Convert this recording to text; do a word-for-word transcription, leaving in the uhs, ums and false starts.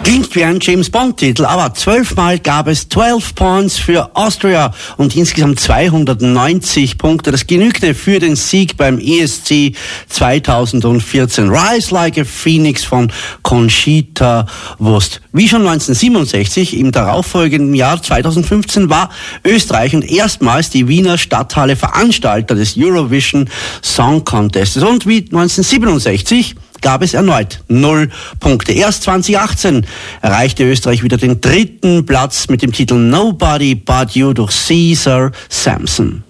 Klingt wie ein James-Bond-Titel, aber zwölfmal gab es zwölf Points für Austria und insgesamt zweihundertneunzig Punkte. Das genügte für den Sieg beim E S C zweitausendvierzehn. Rise Like a Phoenix von Conchita Wurst. Wie schon neunzehnhundertsiebenundsechzig, im darauffolgenden Jahr zweitausendfünfzehn, war Österreich und erstmals die Wiener Stadthalle Veranstalter des Eurovision Song Contests. Und wie neunzehnhundertsiebenundsechzig gab es erneut null Punkte. Erst zweitausendachtzehn erreichte Österreich wieder den dritten Platz mit dem Titel Nobody But You durch Caesar Samson.